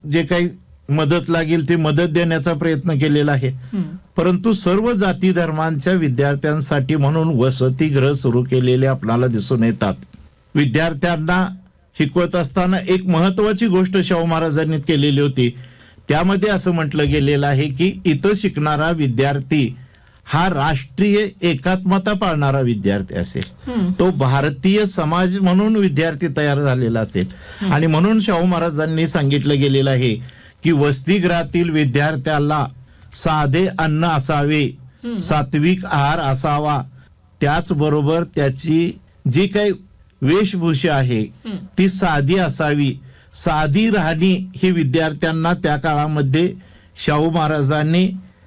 जे काही मदत लागेल ती मदत देण्याचा प्रयत्न केलेला आहे. परंतु सर्व जाती धर्मांच्या विद्यार्थ्यांसाठी म्हणून वसतिगृह सुरू केलेले आपल्याला दिसून येतात. विद्यार्थ्यांना शिकवत असताना एक महत्वाची गोष्ट शाहू महाराजांनी केलेली होती. त्यामध्ये असं म्हटलं गेलेलं आहे की इथं शिकणारा विद्यार्थी हा राष्ट्रीय एकात्मता पाळणारा विद्यार्थी असेल, तो भारतीय समाज म्हणून विद्यार्थी तयार झालेला असेल. आणि म्हणून शाहू महाराजांनी सांगितलं गेलेलं आहे की वसतिगृहातील विद्यार्थ्याला साधे अन्न असावे, सात्विक आहार असावा, त्याचबरोबर त्याची जी काही वेशभूषा आहे ती साधी असावी. साधी राहणी ही विद्यार्थ्यांना त्या काळामध्ये शाहू महाराजांनी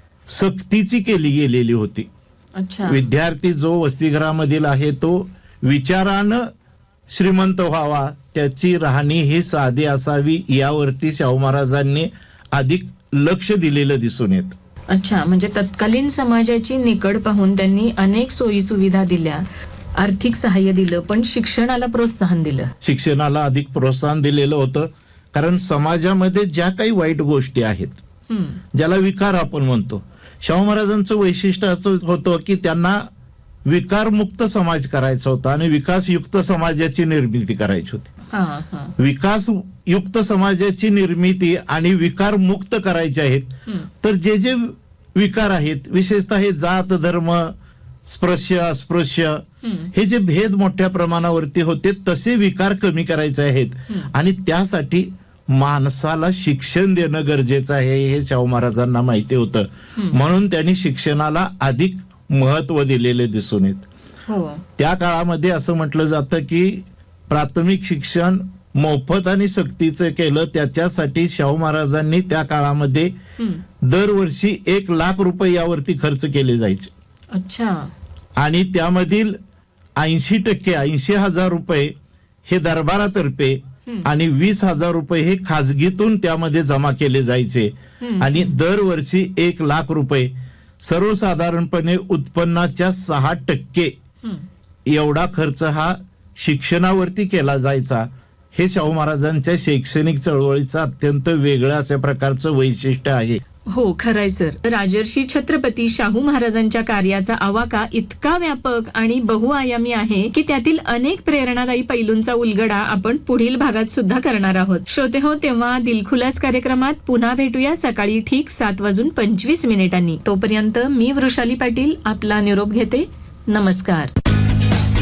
सक्तीची केली गेलेली होती. विद्यार्थी जो वसतिगृहामधील आहे तो विचारानं श्रीमंत व्हावा, त्याची राहणी ही साधी असावी, यावरती शाहू महाराजांनी अधिक लक्ष दिलेलं दिसून येत. अच्छा, म्हणजे तत्कालीन समाजाची निकड पाहून त्यांनी अनेक सोयी सुविधा दिल्या, आर्थिक सहाय्य दिलं, पण शिक्षणाला प्रोत्साहन दिलं. शिक्षणाला अधिक प्रोत्साहन दिलेलं होतं. कारण समाजामध्ये ज्या काही वाईट गोष्टी आहेत, ज्याला विकार आपण म्हणतो, शाहू महाराजांचं वैशिष्ट्य असं होतं की त्यांना विकारमुक्त समाज करायचा होता आणि विकासयुक्त समाजाची निर्मिती करायची होती. विकासयुक्त समाजाची निर्मिती आणि विकारमुक्त करायचे आहेत. तर जे जे विकार आहेत, विशेषतः हे जात धर्म स्पृश्य अस्पृश्य हे जे भेद मोठ्या प्रमाणावरती होते, तसे विकार कमी करायचे आहेत. आणि त्यासाठी माणसाला शिक्षण देणं गरजेचं आहे हे शाहू महाराजांना माहिती होतं. म्हणून त्यांनी शिक्षणाला अधिक महत्व दिलेले दिसून येत. त्या काळामध्ये असं म्हटलं जातं की प्राथमिक शिक्षण मोफत आणि सक्तीचं केलं. त्याच्यासाठी शाहू महाराजांनी त्या काळामध्ये दरवर्षी 1 लाख रुपये यावरती खर्च केले जायचे. अच्छा. आणि त्यामधील 80% 80,000 रुपये हे दरबारातर्फे आणि 20,000 रुपये हे खाजगीतून त्यामध्ये जमा केले जायचे. आणि दरवर्षी 1 लाख रुपये सर्वसाधारणपणे उत्पन्नाच्या 6% एवढा खर्च हा शिक्षणावरती केला जायचा. हे शाहू महाराजांच्या शैक्षणिक चळवळीचं अत्यंत वेगळं अशा प्रकारचं वैशिष्ट्य आहे. हो, खरंय सर. राजर्षी छत्रपती शाहू महाराजांच्या कार्याचा आवाका इतका व्यापक आणि बहुआयामी आहे की त्यातील अनेक प्रेरणादायी पैलूंचा उलगडा आपण पुढील भागात सुद्धा करणार आहोत. श्रोते हो, तेव्हा दिलखुलास कार्यक्रमात पुन्हा भेटूया सकाळी ठीक 7:25 तोपर्यंत मी वृषाली पाटील आपला निरोप घेते. नमस्कार.